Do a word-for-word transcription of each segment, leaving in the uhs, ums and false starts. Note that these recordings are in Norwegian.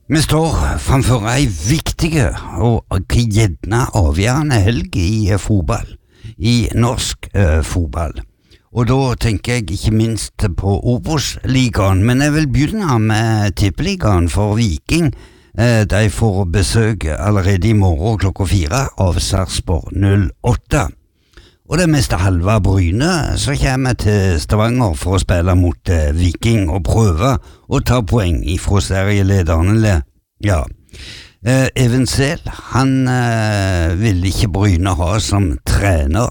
Vi står framfor ei viktige og gjerne avgjørende helg i fotball, i norsk eh, fotball. Og da tenker jeg ikke minst på Obos-ligaen, men jeg vil begynne med tippeligaen for Viking. Eh, de får besøk allerede i morgen klokka fire av Sarpsborg null åtte. Og det meste halve Bryne så kommer til Stavanger for å spille mot eh, Viking og prøve å ta poeng ifra serielederne. Ja, eh, Even Sehl, han eh, vil ikke Bryne ha som trener.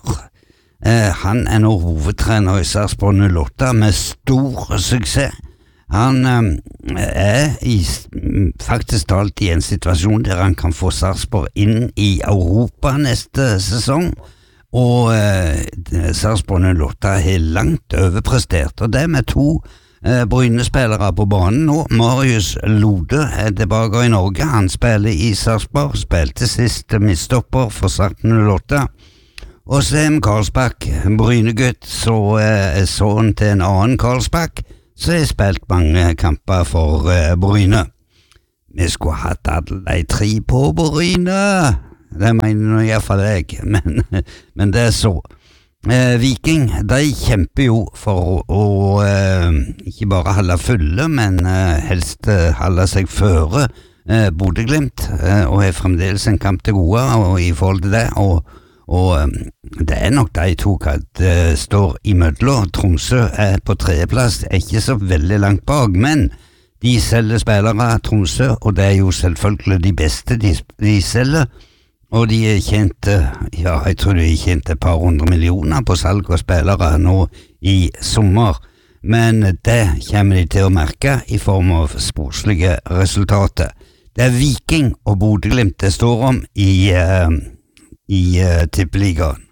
Eh, han er nå hovedtrener i Sarpsborg null åtte med stor suksess. Han eh, er i, faktisk talt i en situasjon der han kan få Sarpsborg inn i Europa neste sesong. Og eh, Sarpsborg null åtte har langt overprestert, og det med to eh, Bryne-spillere på banen nå. Marius Lode er tilbake i Norge, han spiller i Sarpsborg, spilte sist midtstopper for Sarpsborg null åtte. Og Sem Karlsbakk, Bryne-gutt, så er eh, sønnen til en annen Karlsbakk, så har spilt mange kamper for eh, Bryne. Vi skulle hatt alle de tre på Bryne! Det mener nå i hvert fall jeg, men, men det er så. Eh, Viking, de kjemper jo for å, å eh, ikke bare holde fulle, men eh, helst eh, holde seg føre eh, Bodø/Glimt, eh, og har fremdeles en kamp til gode og i forhold til det, og, og eh, det er nok de to at eh, står i mødler. Tromsø er på tredjeplass, er ikke så veldig langt bak, men de selger spillere Tromsø, og det er jo selvfølgelig de beste de, de selger. Og de er tjent, ja, jeg tror de er tjent et par hundre millioner på salg av spillere nå i sommer. Men det kommer de til å merke i form av sportslige resultater. Det er Viking og Bodø/Glimt det står om i, uh, i uh, tippeligaen.